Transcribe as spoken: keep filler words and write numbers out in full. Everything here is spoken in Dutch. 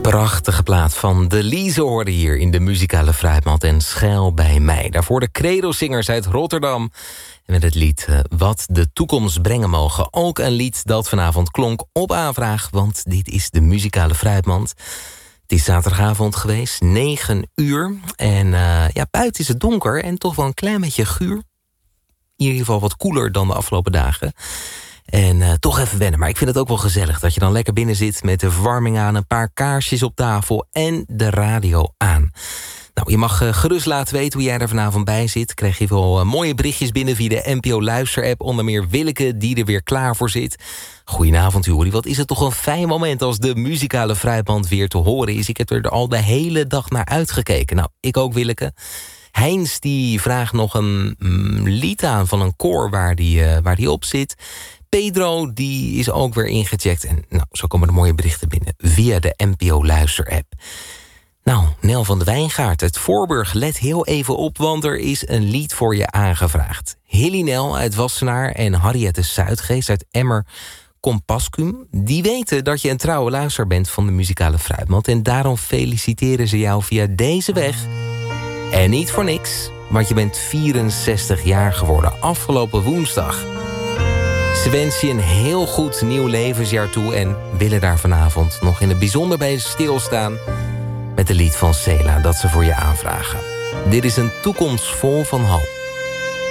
Prachtige plaat van De Lize hoorde hier in de muzikale fruitmand en Schuil bij mij. Daarvoor de Credo-zingers uit Rotterdam. En met het lied uh, Wat de toekomst brengen mogen. Ook een lied dat vanavond klonk op aanvraag, want dit is de muzikale fruitmand. Het is zaterdagavond geweest, negen uur. En uh, ja, buiten is het donker en toch wel een klein beetje guur. In ieder geval wat koeler dan de afgelopen dagen. En uh, toch even wennen. Maar ik vind het ook wel gezellig dat je dan lekker binnen zit met de verwarming aan, een paar kaarsjes op tafel en de radio aan. Nou, je mag uh, gerust laten weten hoe jij er vanavond bij zit. Krijg je wel uh, mooie berichtjes binnen via de N P O Luister-app. Onder meer Willeke, die er weer klaar voor zit. Goedenavond, Juri. Wat is het toch een fijn moment als de muzikale fruitmand weer te horen is. Ik heb er al de hele dag naar uitgekeken. Nou, ik ook, Willeke. Heinz die vraagt nog een mm, lied aan van een koor waar die, uh, waar die op zit. Pedro die is ook weer ingecheckt. En nou, zo komen er mooie berichten binnen via de N P O Luister-app. Nou, Nel van de Wijngaard uit Voorburg, let heel even op, want er is een lied voor je aangevraagd. Hilly Nel uit Wassenaar en Harriette Zuidgeest uit Emmer Compascum, die weten dat je een trouwe luisteraar bent van de muzikale fruitmand. En daarom feliciteren ze jou via deze weg. En niet voor niks, want je bent vierenzestig jaar geworden afgelopen woensdag. Ze wensen je een heel goed nieuw levensjaar toe en willen daar vanavond nog in het bijzonder bij stilstaan met het lied van Sela dat ze voor je aanvragen. Dit is een toekomst vol van hoop.